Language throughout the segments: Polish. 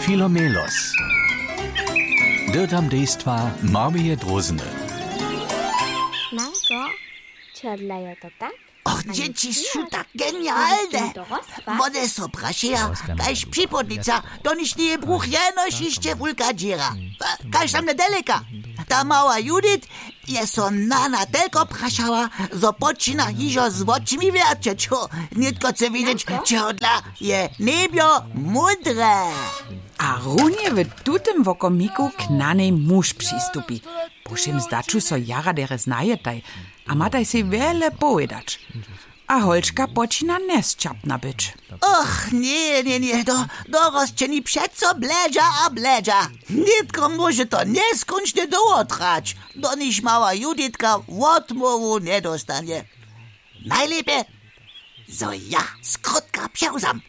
Filomelos. Dirtam dejstva Marmije Drozny. Nanko, čodlajo to tak? Och, dzieci są tak genialne. One są praszeja, kaž připodnica, to nič nie bruch jenoś iście wulka dziera. Kaž tam nedaleka. Ta mała Judith je so nana telko praszała, zo počina hižo z očimi wierczeć. Nitko chce widzieć, čodla je nebio mudre. A runie w tutym wokomiku k nanej muž přistupi. Pošim zdaču so jara dere znajetaj, a mataj si wiele povedać. A Holčka počina nesčapna być. Och, nie, dorosčeni přeco bledža. Nitko może to neskončne długo trać, do niż mała Juditka odmowu nie dostanie. Najlepiej, zo ja skrótka psiauzam.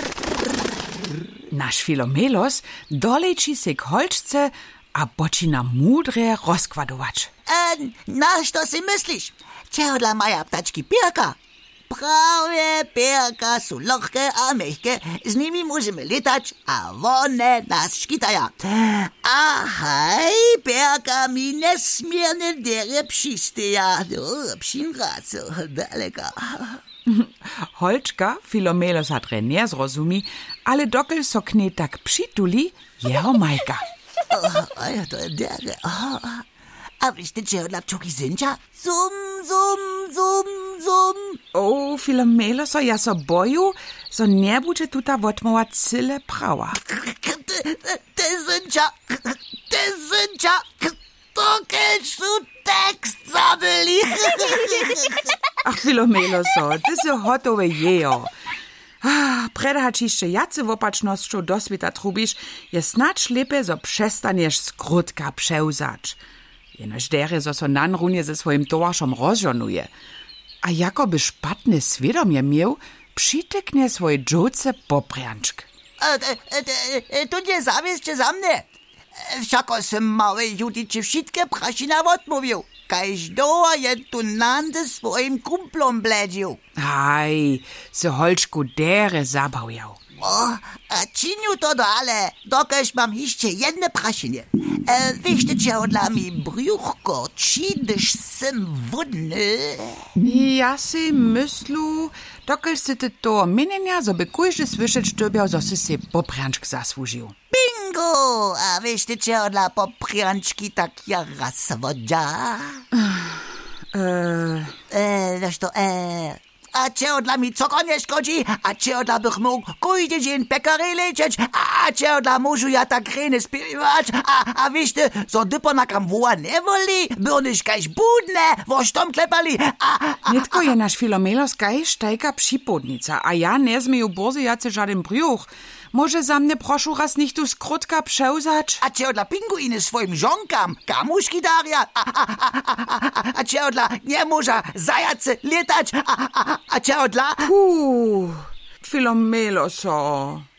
Nasz Filomelos doleci se k Holčce a počina mudre rozkładować. Na što si myślisz? Čehodla maja ptački pirka? Prawie pirka są lohke a mehke, z nimi możemy latać, a one nas škitaja. Ahaj, pirka mi nesmiernie dere přisteja. Pšinka so daleka. Holčka Filomelos hat nie zrozumi, ale dokąd so k niej tak přituli, jeho majka. To je dere. A wiecie, čehodla pčoki zinča? Zum. O, Filomeloso, ja so boju, so nie bude tuta odmowa cyle prawa. Te zinča, to keď su tekst zabili. Ach, Filomeloso, ty si hotowe jejo. Predać jeszcze jacy wopacznością do świata trubisz, je snacz lepiej, zo przestaniesz skrótka przełzać. Jenoż dere, zo so nanrunie ze swoim towarszom rozżonuje. A jakoby szpatny świadomie miał, przytyknie swoje dżuce poprianczk. Tu nie zawieszcie za mnie. Wszako sem małej Judicie wszystkie prasina odmówił. Kaž doa je tu nande swoim kumplom bledził. Aj, se Holčku dere zabawjał. A činiu to dale, dokaž mam jeszcze jedne prasinie. Wiecie, čehodla mi brjuchko, čidyš sem wodny? Ja si myslu, dokaž si ty to minenia, zo by kujże słyszeć dobiał, zo si se poprianczk zasłużył. Bingo! A wiecie, čehodla poprianczki tak jara svodža? A čehodla mi coko nie szkodzi, a čehodla bych mógł kujdy dzień pekary lecieć, a čehodla môžu ja tak krene spiewać, a wiecie, so dypo nakam woła nie woli, byłnyś kaž budne, woż tom klepali, Nitko je naš Filomelos kaž tajka připodnica, a ja nie zmieju bozy jacy żaden brjuch. Może za mnie proszę raz nicht tu skrótka przełzać? a čehodla pinguiny swoim żonkam, kamuszki daria, a čehodla nie może zajace letać, a čehodla... Filomeloso.